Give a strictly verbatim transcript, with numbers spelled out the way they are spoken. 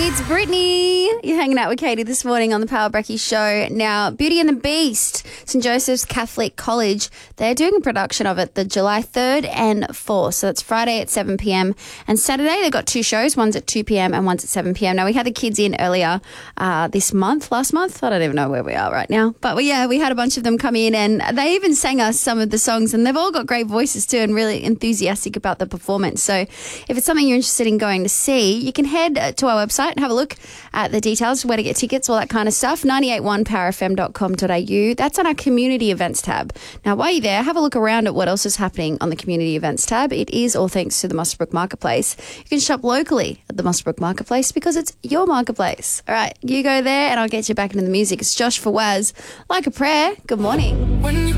It's Brittany. You're hanging out with Katie this morning on the Power Brecky Show. Now, Beauty and the Beast, Saint Joseph's Catholic College, they're doing a production of it the July third and fourth. So that's Friday at seven p.m. and Saturday they've got two shows. One's at two p.m. and one's at seven p.m. Now, we had the kids in earlier uh, this month, last month. I don't even know where we are right now. But well, yeah, we had a bunch of them come in and they even sang us some of the songs, and they've all got great voices too and really enthusiastic about the performance. So if it's something you're interested in going to see, you can head to our website and have a look at the details, where to get tickets, all that kind of stuff. nine eight one power f m dot com dot a u. That's on our community events tab. Now, while you're there, have a look around at what else is happening on the community events tab. It is all thanks to the Muswellbrook Marketplace. You can shop locally at the Muswellbrook Marketplace because it's your marketplace. All right, you go there and I'll get you back into the music. It's Josh for Waz. Like a Prayer. Good morning. When you